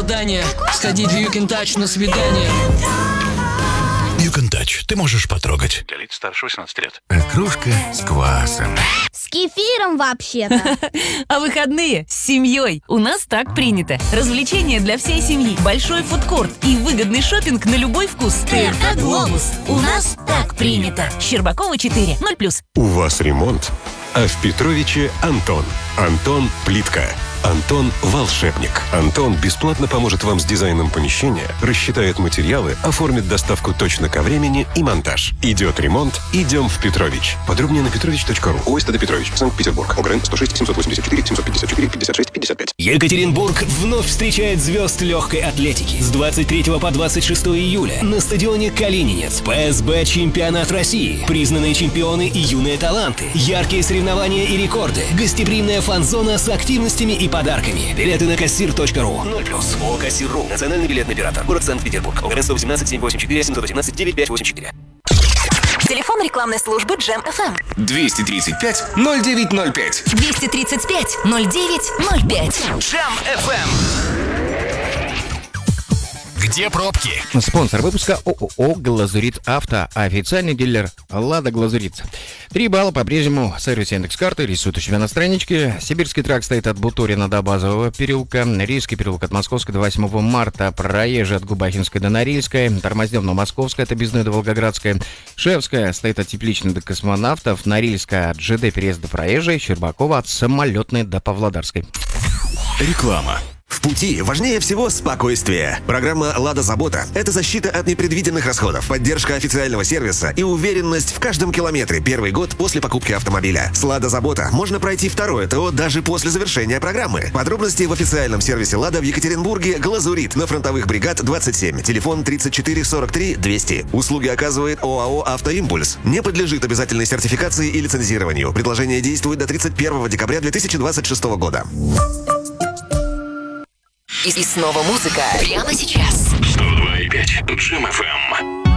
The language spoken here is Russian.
задание сходить в You Can Touch на свидание. You Can Touch. Ты можешь потрогать. Для лиц старше 18 лет. Кружка с квасом. С кефиром вообще-то. А выходные с семьей. У нас так принято. Развлечения для всей семьи, большой фудкорт и выгодный шопинг на любой вкус. ТРК «Глобус». У нас так принято. Щербакова 4, 0+. У вас ремонт, а в Петровиче Антон. Антон Плитка. Антон Волшебник. Антон бесплатно поможет вам с дизайном помещения, рассчитает материалы, оформит доставку точно ко времени и монтаж. Идет ремонт, идем в Петрович. Подробнее на petrovich.ru. ОСТД Петрович, Санкт-Петербург. ОГРН 106 784 754 56 55. Екатеринбург вновь встречает звезд легкой атлетики. С 23 по 26 июля на стадионе Калининец. ПСБ «Чемпионат России». Признанные чемпионы и юные таланты. Яркие соревнования и рекорды. Гостеприимная фан-зона с активностями и подарками. Билеты на кассир.ру. 0+. ООО «Кассир.ру». Национальный билетный оператор. Город Санкт-Петербург. ОГРН 118 784 718 9584. Телефон рекламной службы Джем FM. 235 0905. 235 0905. Джем FM. Где пробки? Спонсор выпуска ООО «Глазурит Авто», официальный дилер «Лада Глазурит». 3 балла по-прежнему. Сервис Яндекс.Карты рисует у себя на страничке. Сибирский тракт стоит от Буторина до Базового переулка. Рижский переулок от Московской до 8 марта. Проезжий от Губахинской до Норильской. Тормознем на Московской, это Бездны до Волгоградской. Шевская стоит от Тепличной до Космонавтов. Норильская от ЖД переезда Проезжей. Щербакова от Самолетной до Павлодарской. Реклама. В пути важнее всего спокойствие. Программа «Лада Забота» — это защита от непредвиденных расходов, поддержка официального сервиса и уверенность в каждом километре первый год после покупки автомобиля. С «Лада Забота» можно пройти второе ТО даже после завершения программы. Подробности в официальном сервисе «Лада» в Екатеринбурге «Глазурит» на Фронтовых бригад 27. Телефон 34 43 200. Услуги оказывает ОАО «Автоимпульс». Не подлежит обязательной сертификации и лицензированию. Предложение действует до 31 декабря 2026 года. И снова музыка. Прямо сейчас. 102,5 Джем FM.